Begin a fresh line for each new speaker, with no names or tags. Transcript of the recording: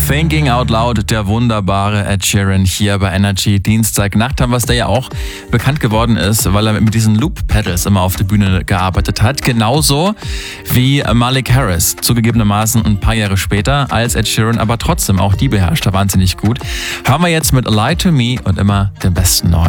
Thinking Out Loud, der wunderbare Ed Sheeran hier bei Energy. Dienstagnacht haben wir es, der ja auch bekannt geworden ist, weil er mit diesen Loop-Pedals immer auf der Bühne gearbeitet hat. Genauso wie Malik Harris, zugegebenermaßen ein paar Jahre später als Ed Sheeran, aber trotzdem auch die beherrscht er wahnsinnig gut. Hören wir jetzt mit Lie to Me und immer den besten neuen.